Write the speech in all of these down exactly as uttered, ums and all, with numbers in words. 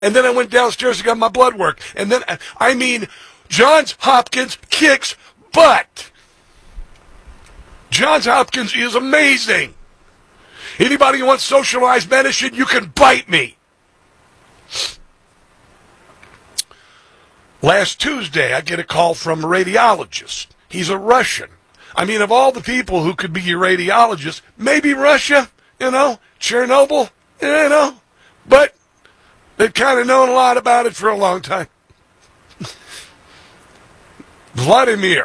And then I went downstairs and got my blood work. And then, I mean, Johns Hopkins kicks butt. Johns Hopkins is amazing. Anybody who wants socialized medicine, you can bite me. Last Tuesday, I get a call from a radiologist. He's a Russian. I mean, of all the people who could be your radiologist, maybe Russia, you know, Chernobyl, you know, but they've kind of known a lot about it for a long time. Vladimir.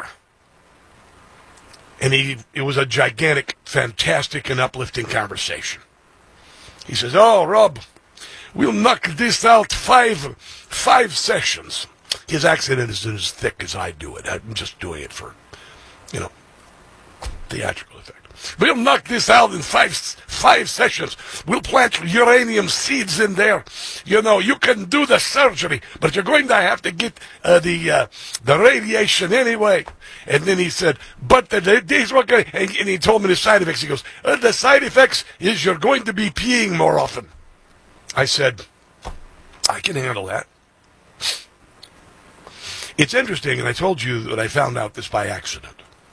And he, it was a gigantic, fantastic, and uplifting conversation. He says, oh, Rob, we'll knock this out five, five sessions. His accent isn't as thick as I do it. I'm just doing it for, you know, theatrical effect. We'll knock this out in five five sessions. We'll plant uranium seeds in there. You know, you can do the surgery, but you're going to have to get uh, the uh, the radiation anyway. And then he said, but the, the, these were going, and, and he told me the side effects. He goes, uh, the side effects is you're going to be peeing more often. I said, I can handle that. It's interesting, and I told you that I found out this by accident.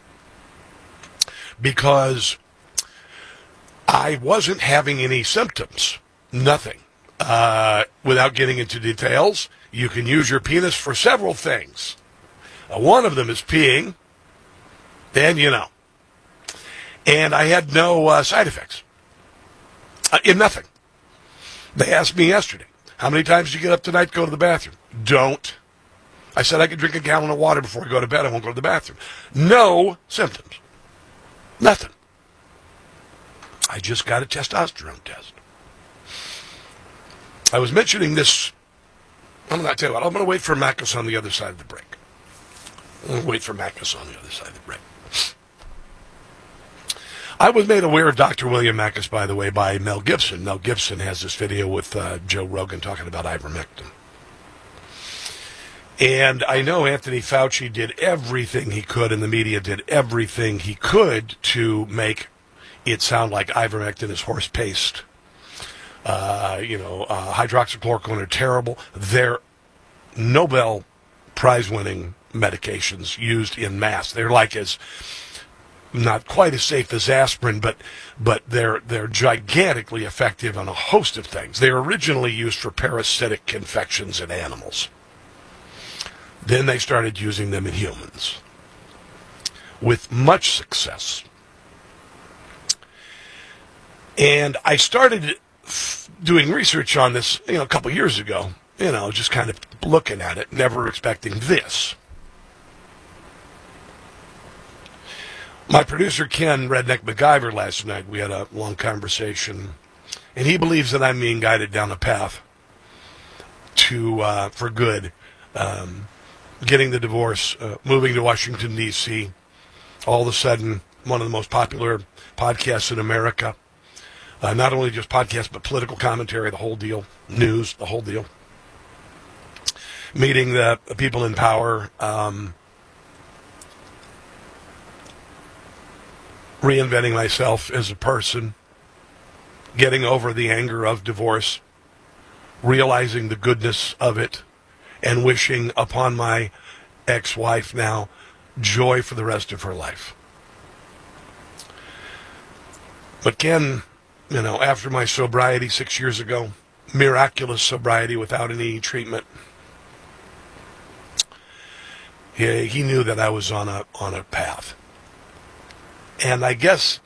Because I wasn't having any symptoms. Nothing. Uh, without getting into details, you can use your penis for several things. Uh, one of them is peeing. And, you know. And I had no uh, side effects. Uh, in nothing. They asked me yesterday, how many times do you get up tonight to go to the bathroom? Don't. I said I could drink a gallon of water before I go to bed. I won't go to the bathroom. No symptoms. Nothing. I just got a testosterone test. I was mentioning this. I'm going to tell you what. I'm going to wait for Makis on the other side of the break. I'm going to wait for Makis on the other side of the break. I was made aware of Doctor William Makis, by the way, by Mel Gibson. Mel Gibson has this video with uh, Joe Rogan talking about ivermectin. And I know Anthony Fauci did everything he could, and the media did everything he could to make it sound like ivermectin is horse paste. Uh, you know, uh, hydroxychloroquine are terrible. They're Nobel Prize-winning medications used in mass. They're like as not quite as safe as aspirin, but but they're they're gigantically effective on a host of things. They were originally used for parasitic infections in animals. Then they started using them in humans with much success. And I started f- doing research on this, you know, a couple years ago, you know, just kind of looking at it, never expecting this. My producer, Ken Redneck MacGyver, last night, we had a long conversation, and he believes that I'm being guided down a path to, uh, for good, um, getting the divorce, uh, moving to Washington, D C, all of a sudden, one of the most popular podcasts in America. Uh, not only just podcasts, but political commentary, the whole deal, news, the whole deal. Meeting the people in power, um, reinventing myself as a person, getting over the anger of divorce, realizing the goodness of it, and wishing upon my ex-wife now joy for the rest of her life. But Ken, you know, after my sobriety six years ago, miraculous sobriety without any treatment, he, he knew that I was on a on a path. And I guess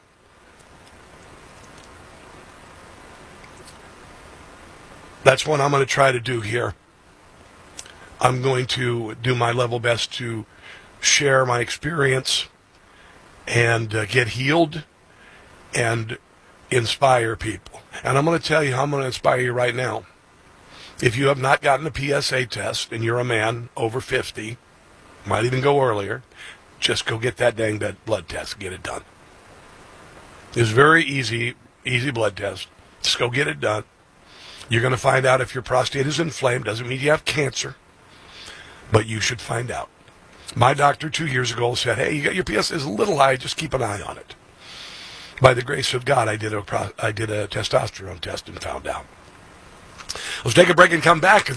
that's what I'm going to try to do here. I'm going to do my level best to share my experience and uh, get healed and inspire people. And I'm going to tell you how I'm going to inspire you right now. If you have not gotten a P S A test and you're a man over fifty, might even go earlier, just go get that dang blood test. Get it done. It's very easy, easy blood test. Just go get it done. You're going to find out if your prostate is inflamed. Doesn't mean you have cancer. But you should find out. My doctor two years ago said, hey, you got your P S A is a little high, just keep an eye on it. By the grace of God, I did a, I did a testosterone test and found out. Let's take a break and come back.